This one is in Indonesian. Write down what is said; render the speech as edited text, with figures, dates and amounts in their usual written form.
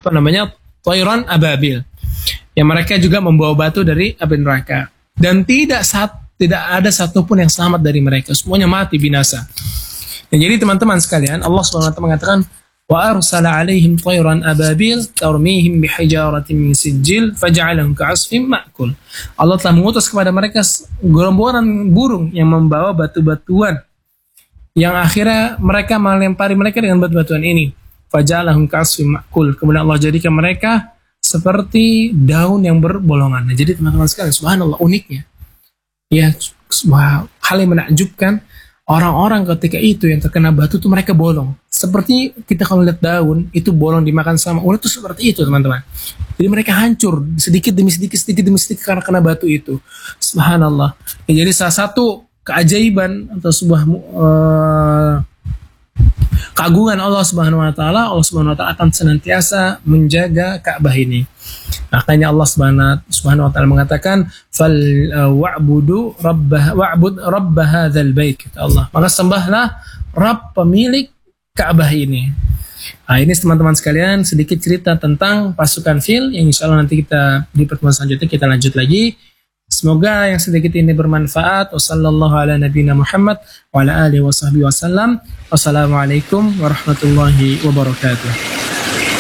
apa namanya, Thayran ababil. Yang mereka juga membawa batu dari api neraka. Dan tidak ada satupun yang selamat dari mereka. Semuanya mati binasa. Dan jadi teman-teman sekalian, Allah SWT mengatakan, wa arsala alaihim thayran ababil tarmihim bihijaratin min sijil faj'alahum ka'asfin ma'kul. Allah telah mengutus kepada mereka gerombolan burung yang membawa batu-batuan yang akhirnya mereka melempari mereka dengan batu-batuan ini. Faj'alahum ka'asfin ma'kul. Kemudian Allah jadikan mereka seperti daun yang berbolongan. Nah, jadi teman-teman sekalian, subhanallah, uniknya ya, sebuah hal yang menakjubkan. Orang-orang ketika itu yang terkena batu itu mereka bolong. Seperti kita kalau lihat daun itu bolong dimakan sama ulat itu seperti itu teman-teman. Jadi mereka hancur sedikit demi sedikit karena kena batu itu. Subhanallah. Ya, jadi salah satu keajaiban atau sebuah keagungan Allah Subhanahu wa taala akan senantiasa menjaga Ka'bah ini. Makanya Allah Subhanahu wa taala mengatakan fal wa'bud rabb hadzal bait, kata Allah. Maka sembahlah Rabb pemilik Ka'bah ini. Nah, ini teman-teman sekalian sedikit cerita tentang pasukan Fil yang insyaallah nanti kita di pertemuan selanjutnya kita lanjut lagi. Semoga yang sedikit ini bermanfaat. Wassallallahu ala nabiyina Muhammad wa ala alihi wasahbihi wasallam. Wassalamualaikum warahmatullahi wabarakatuh.